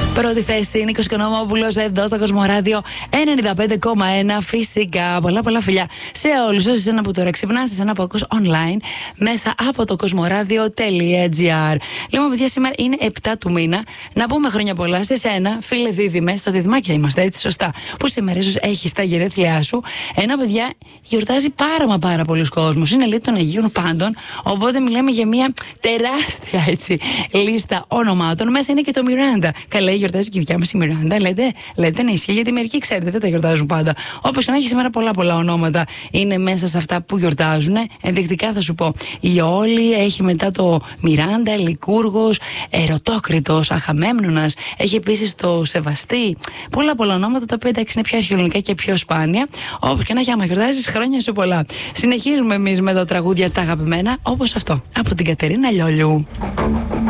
Πρώτη θέση, Νίκος Οικονομόπουλος εδώ στο Κοσμοράδιο 95,1. Φυσικά, πολλά φιλιά σε όλους όσοι εσένα που τώρα ξυπνάς, εσένα που ακούς online μέσα από το κοσμοράδιο.gr. Λοιπόν, παιδιά, σήμερα είναι 7 του μήνα. Να πούμε χρόνια πολλά σε σένα, φίλε δίδυμε. Στα διδυμάκια είμαστε, έτσι, σωστά. Που σήμερα ίσως έχεις τα γενέθλιά σου. Ένα, παιδιά, γιορτάζει πάρα πολλούς κόσμος. Είναι λίγο των Αγίων Πάντων. Οπότε μιλάμε για μια τεράστια έτσι, λίστα ονομάτων. Μέσα είναι και το Μιράντα. Καλά, γιορτάζει και η δικιά μας η Μιράντα. Λέτε να ισχύει, γιατί μερικοί ξέρετε δεν τα γιορτάζουν πάντα. Όπως και να έχει, σήμερα πολλά ονόματα είναι μέσα σε αυτά που γιορτάζουν. Ενδεικτικά θα σου πω. Η Όλη έχει μετά το Μιράντα, Λικούργος, Ερωτόκριτος, Αχαμέμνονας. Έχει επίσης το Σεβαστή. Πολλά ονόματα, τα οποία εντάξει είναι πιο αρχαιολογικά και πιο σπάνια. Όπως και να έχει, άμα γιορτάζεις, χρόνια σου πολλά. Συνεχίζουμε εμείς με τα τραγούδια τα αγαπημένα, όπως αυτό από την Κατερίνα Λιόλιου.